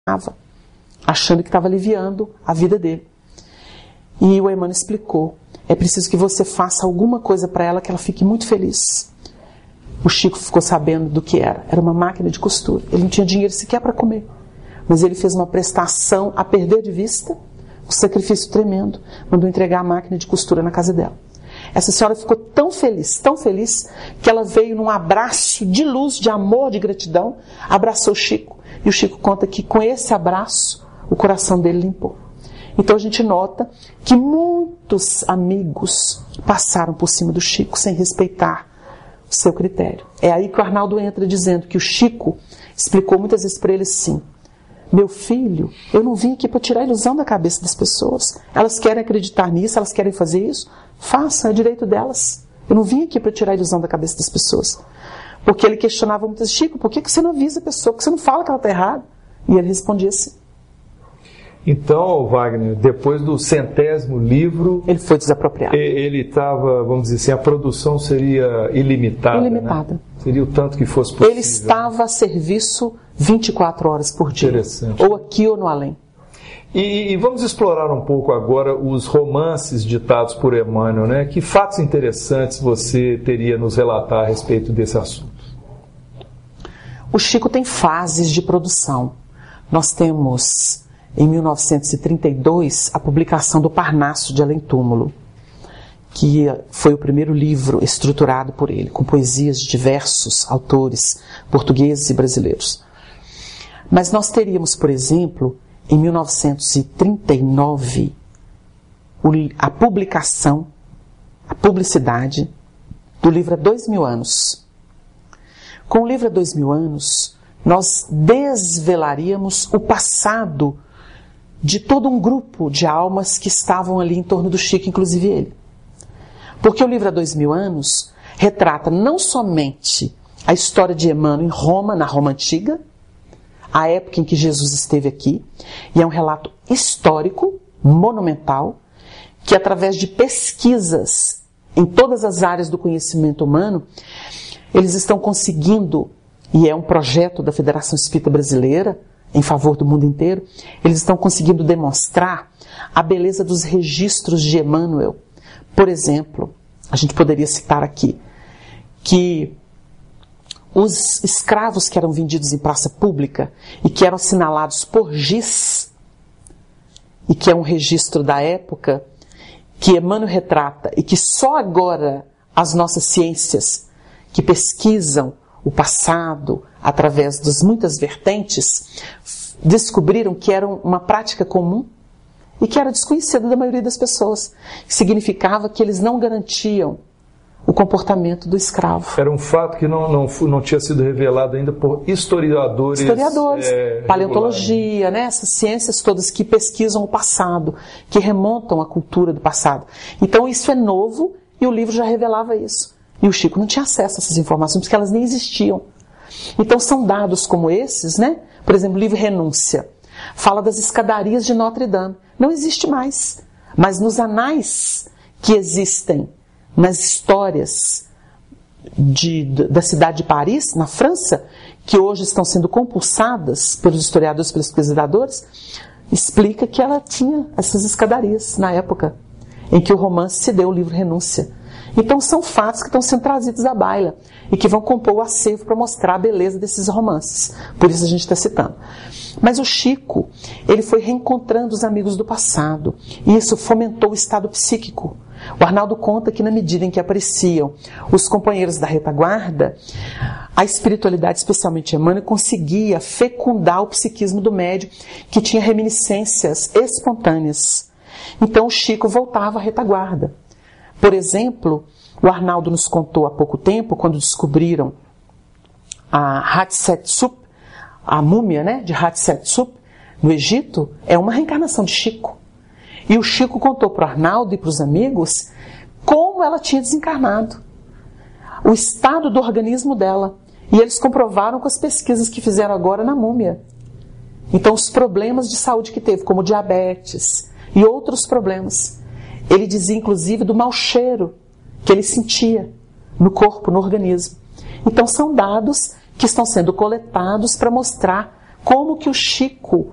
achando que estava aliviando a vida dele. E o Emmanuel explicou: é preciso que você faça alguma coisa para ela que ela fique muito feliz. O Chico ficou sabendo do que era. Era uma máquina de costura. Ele não tinha dinheiro sequer para comer. Mas ele fez uma prestação a perder de vista, um sacrifício tremendo. Mandou entregar a máquina de costura na casa dela. Essa senhora ficou tão feliz, que ela veio num abraço de luz, de amor, de gratidão, abraçou o Chico. E o Chico conta que com esse abraço, o coração dele limpou. Então a gente nota que muitos amigos passaram por cima do Chico sem respeitar o seu critério. É aí que o Arnaldo entra dizendo que o Chico explicou muitas vezes para ele assim: meu filho, eu não vim aqui para tirar a ilusão da cabeça das pessoas. Elas querem acreditar nisso, elas querem fazer isso, façam, é direito delas. Eu não vim aqui para tirar a ilusão da cabeça das pessoas. Porque ele questionava muitas vezes: Chico, por que você não avisa a pessoa? Por que você não fala que ela está errada? E ele respondia assim. Então, Wagner, depois do 100º livro... ele foi desapropriado. Ele estava, vamos dizer assim, a produção seria ilimitada. Ilimitada. Né? Seria o tanto que fosse possível. Ele estava a serviço 24 horas por dia. Interessante. Ou aqui ou no além. E vamos explorar um pouco agora os romances ditados por Emmanuel, né? Que fatos interessantes você teria a nos relatar a respeito desse assunto? O Chico tem fases de produção. Nós temos, em 1932, a publicação do Parnaso de Além Túmulo, que foi o primeiro livro estruturado por ele, com poesias de diversos autores portugueses e brasileiros. Mas nós teríamos, por exemplo, em 1939, a publicação, a publicidade do livro Há 2000 Anos. Com o livro Há 2000 Anos, nós desvelaríamos o passado de todo um grupo de almas que estavam ali em torno do Chico, inclusive ele. Porque o livro Há 2000 Anos retrata não somente a história de Emmanuel em Roma, na Roma Antiga, a época em que Jesus esteve aqui, e é um relato histórico, monumental, que através de pesquisas em todas as áreas do conhecimento humano, eles estão conseguindo, e é um projeto da Federação Espírita Brasileira, em favor do mundo inteiro, eles estão conseguindo demonstrar a beleza dos registros de Emmanuel. Por exemplo, a gente poderia citar aqui, que os escravos que eram vendidos em praça pública e que eram assinalados por giz, e que é um registro da época, que Emmanuel retrata e que só agora as nossas ciências que pesquisam o passado através das muitas vertentes descobriram que era uma prática comum e que era desconhecida da maioria das pessoas. Significava que eles não garantiam o comportamento do escravo. Era um fato que não tinha sido revelado ainda por historiadores. Paleontologia, né? Essas ciências todas que pesquisam o passado, que remontam à cultura do passado. Então isso é novo e o livro já revelava isso. E o Chico não tinha acesso a essas informações porque elas nem existiam. Então são dados como esses, né? Por exemplo, o livro Renúncia fala das escadarias de Notre Dame. Não existe mais. Mas nos anais que existem, nas histórias da cidade de Paris, na França, que hoje estão sendo compulsadas pelos historiadores, pelos pesquisadores, explica que ela tinha essas escadarias na época em que o romance se deu, o livro Renúncia. Então são fatos que estão sendo trazidos à baila e que vão compor o acervo para mostrar a beleza desses romances. Por isso a gente está citando. Mas o Chico, ele foi reencontrando os amigos do passado e isso fomentou o estado psíquico. O Arnaldo conta que na medida em que apareciam os companheiros da retaguarda, a espiritualidade, especialmente Emmanuel, conseguia fecundar o psiquismo do médium, que tinha reminiscências espontâneas. Então o Chico voltava à retaguarda. Por exemplo, o Arnaldo nos contou há pouco tempo, quando descobriram a Hatshepsut, a múmia, né, de Hatshepsut, no Egito, é uma reencarnação de Chico. E o Chico contou para o Arnaldo e para os amigos como ela tinha desencarnado, o estado do organismo dela. E eles comprovaram com as pesquisas que fizeram agora na múmia. Então, os problemas de saúde que teve, como diabetes e outros problemas. Ele dizia, inclusive, do mau cheiro que ele sentia no corpo, no organismo. Então, são dados que estão sendo coletados para mostrar como que o Chico